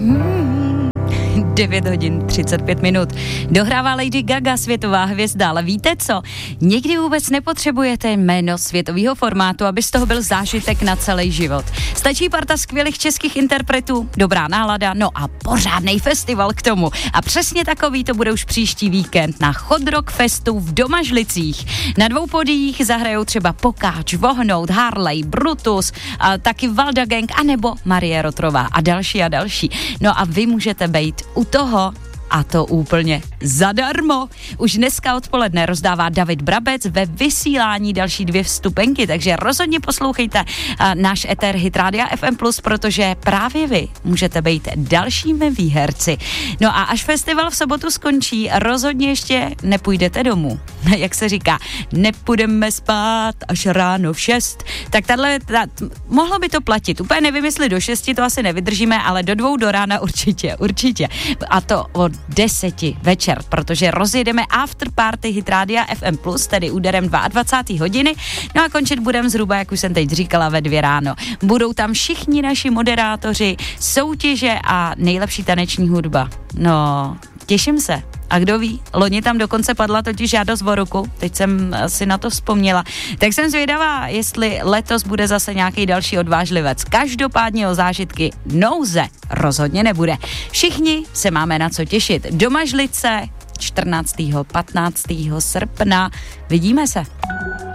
9 hodin 35 minut. Dohrává Lady Gaga, světová hvězda, ale víte co? Někdy vůbec nepotřebujete jméno světového formátu, aby z toho byl zážitek na celý život. Stačí parta skvělých českých interpretů, dobrá nálada, no a pořádnej festival k tomu. A přesně takový to bude už příští víkend na Hot Rock Festu v Domažlicích. Na 2 podiích zahrajou třeba Pokáč, Vohnout, Harley, Brutus, a taky Valda Gang, anebo Marie Rotrová a další a další. No a vy můžete být u toho, a to úplně zadarmo. Už dneska odpoledne rozdává David Brabec ve vysílání další 2 vstupenky, takže rozhodně poslouchejte náš éter Hit Rádia FM+, protože právě vy můžete být dalšími výherci. No a až festival v sobotu skončí, rozhodně ještě nepůjdete domů. Jak se říká, nepůjdeme spát až ráno v 6. Tak mohlo by to platit. Úplně nevím, jestli do 6 to asi nevydržíme, ale do 2 do rána určitě. A to od 10 večer, protože rozjedeme after party Hit Rádia FM+, tedy úderem 22. hodiny, no a končit budeme zhruba, jak už jsem teď říkala, ve 2 ráno. Budou tam všichni naši moderátoři, soutěže a nejlepší taneční hudba. No, těším se. A kdo ví, loni tam dokonce padla totiž žádost o ruku, teď jsem si na to vzpomněla. Tak jsem zvědavá, jestli letos bude zase nějaký další odvážlivec. Každopádně o zážitky nouze rozhodně nebude. Všichni se máme na co těšit. Domažlice 14. 15. srpna. Vidíme se.